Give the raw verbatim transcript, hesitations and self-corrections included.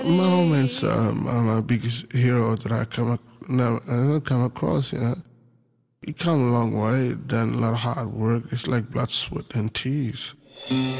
Moments are my, my biggest hero that I come, ac- never, I never come across, you know. You come a long way, done a lot of hard work. It's like blood, sweat, and tears.